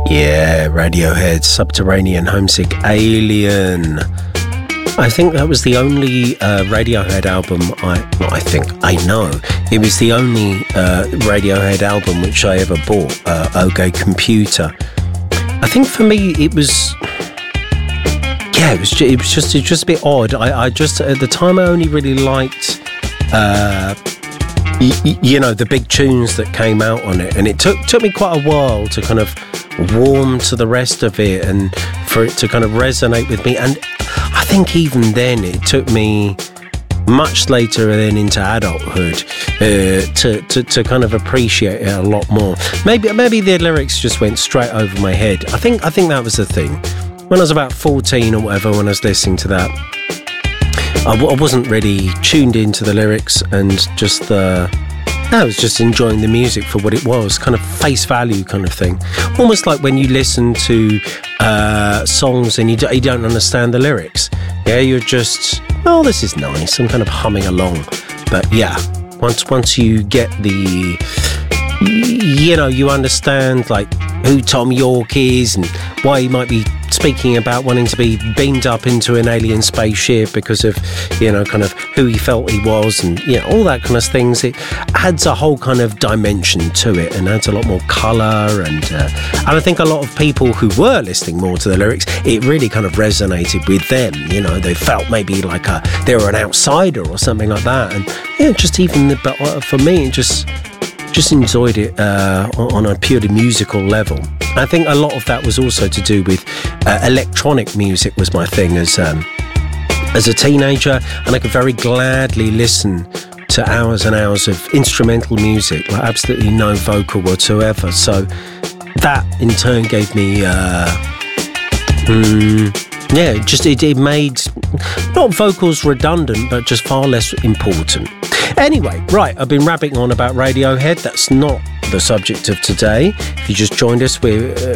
Yeah, Radiohead, Subterranean Homesick Alien. I think that was the only Radiohead album I know. It was the only Radiohead album which I ever bought, OK Computer. I think for me it was... Yeah, it was just a bit odd. I just, at the time, I only really liked... the big tunes that came out on it, and it took me quite a while to kind of warm to the rest of it and for it to kind of resonate with me. And I think even then it took me much later than into adulthood to kind of appreciate it a lot more. Maybe the lyrics just went straight over my head. I think that was the thing. When I was about 14 or whatever, when I was listening to that, I wasn't really tuned into the lyrics and just I was just enjoying the music for what it was, kind of face value kind of thing. Almost like when you listen to songs and you don't understand the lyrics. Yeah, you're just, oh, this is nice. I'm kind of humming along. But yeah, once you get the, you understand like who Tom York is and why he might be speaking about wanting to be beamed up into an alien spaceship because of, kind of who he felt he was and, all that kind of things. It adds a whole kind of dimension to it and adds a lot more colour. And I think a lot of people who were listening more to the lyrics, it really kind of resonated with them. They felt maybe like they were an outsider or something like that. And just even for me, just enjoyed it on a purely musical level. I think a lot of that was also to do with electronic music was my thing as a teenager, and I could very gladly listen to hours and hours of instrumental music, like absolutely no vocal whatsoever. So that in turn gave me it made not vocals redundant, but just far less important. Anyway, right, I've been rabbiting on about Radiohead. That's not the subject of today. If you just joined us,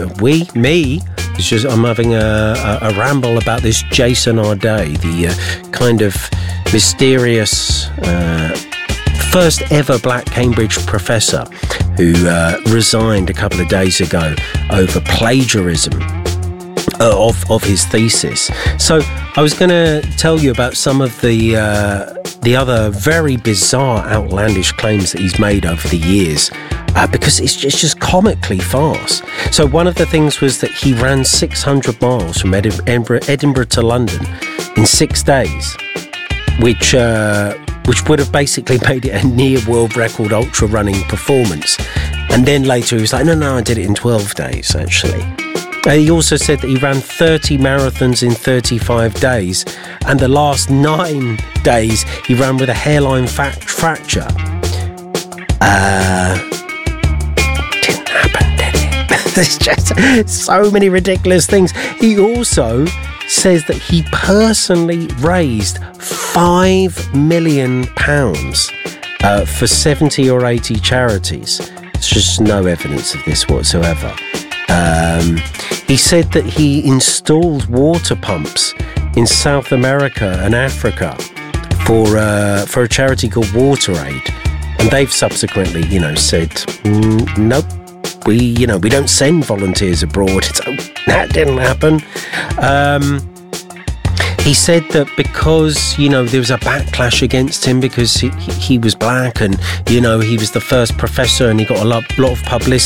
I'm having a ramble about this Jason Arday, the kind of mysterious first ever black Cambridge professor who resigned a couple of days ago over plagiarism of his thesis. So I was going to tell you about some of the other very bizarre, outlandish claims that he's made over the years, because it's just comically fast. So one of the things was that he ran 600 miles from Edinburgh to London in 6 days, which would have basically made it a near world record ultra running performance. And then later he was like, no, I did it in 12 days, actually. He also said that he ran 30 marathons in 35 days, and the last 9 days he ran with a hairline fracture. Didn't happen, did it? There's just so many ridiculous things. He also says that he personally raised £5 million for 70 or 80 charities. There's just no evidence of this whatsoever. He said that he installed water pumps in South America and Africa for a charity called WaterAid, and they've subsequently, said, nope, we don't send volunteers abroad. So that didn't happen. He said that because, there was a backlash against him because he was black and, he was the first professor and he got a lot of publicity.